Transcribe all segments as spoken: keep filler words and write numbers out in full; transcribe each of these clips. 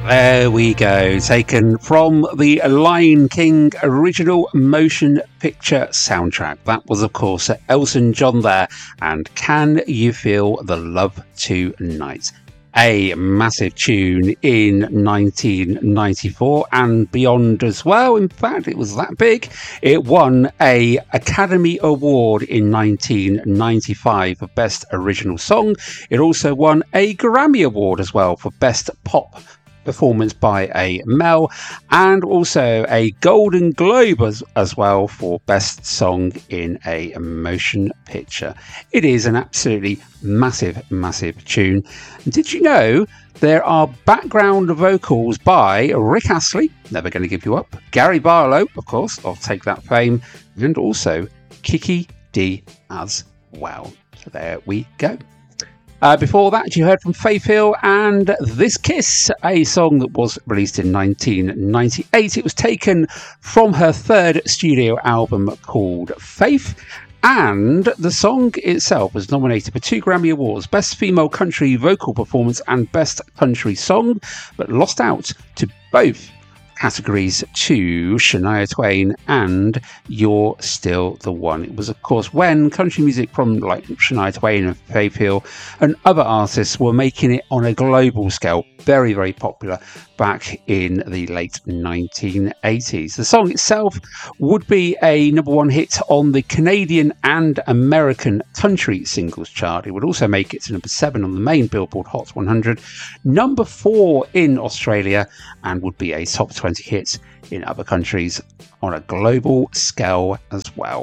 There we go, taken from the Lion King original motion picture soundtrack. That was, of course, Elton John there, and Can You Feel the Love Tonight? A massive tune in nineteen ninety-four and beyond as well. In fact, it was that big. It won a Academy Award in nineteen ninety-five for Best Original Song. It also won a Grammy Award as well for Best Pop Performance by a Male, and also a Golden Globe as, as well for Best Song in a Motion Picture. It is an absolutely massive, massive tune. Did you know there are background vocals by Rick Astley, Never Gonna Give You Up, Gary Barlow, of course, I'll Take That Fame, and also Kiki Dee as well. So there we go. Uh, before that, you heard from Faith Hill and This Kiss, a song that was released in nineteen ninety-eight. It was taken from her third studio album called Faith, and the song itself was nominated for two Grammy Awards, Best Female Country Vocal Performance and Best Country Song, but lost out to both categories to Shania Twain and You're Still the One. It was, of course, when country music from like Shania Twain and Faith Hill and other artists were making it on a global scale, very, very popular back in the late nineteen eighties. The song itself would be a number one hit on the Canadian and American country singles chart. It would also make it to number seven on the main Billboard Hot one hundred, number four in Australia, and would be a top twenty hit in other countries on a global scale as well.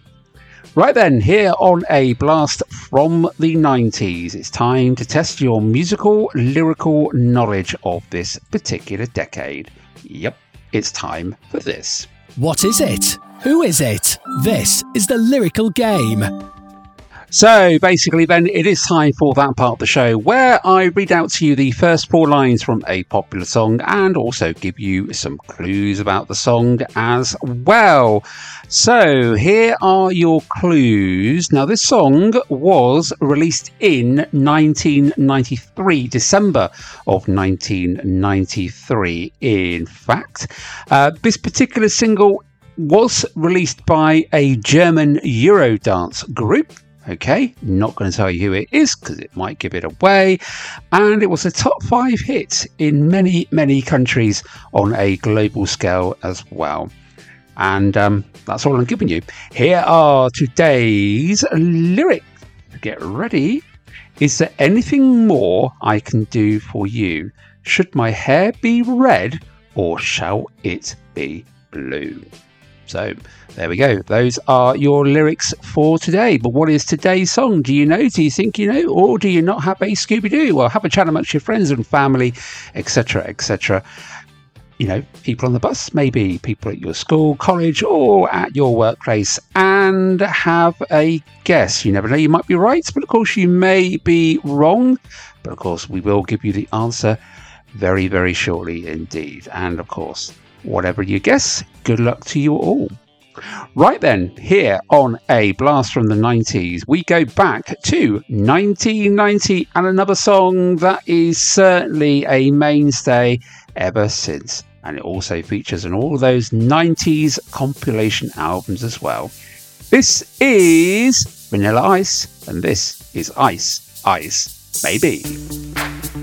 Right then, here on A Blast from the nineties, it's time to test your musical, lyrical knowledge of this particular decade. Yep, it's time for this. What is it? Who is it? This is the Lyrical Game. So basically then it is time for that part of the show where I read out to you the first four lines from a popular song and also give you some clues about the song as well. So here are your clues. Now this song was released in nineteen ninety-three, December of nineteen ninety-three. In fact, uh, this particular single was released by a German Eurodance group. Okay, not going to tell you who it is because it might give it away. And it was a top five hit in many, many countries on a global scale as well. And um, that's all I'm giving you. Here are today's lyrics. Get ready. Is there anything more I can do for you? Should my hair be red or shall it be blue? So there we go. Those are your lyrics for today. But what is today's song? Do you know? Do you think you know? Or do you not have a Scooby-Doo? Well, have a chat amongst your friends and family, et cetera, et cetera. You know, people on the bus, maybe people at your school, college, or at your workplace, and have a guess. You never know, you might be right, but of course you may be wrong. But of course, we will give you the answer very, very shortly indeed. And of course, whatever you guess, good luck to you all. Right then, here on A Blast from the nineties, we go back to nineteen ninety and another song that is certainly a mainstay ever since. And it also features on all those nineties compilation albums as well. This is Vanilla Ice, and this is Ice, Ice, Baby.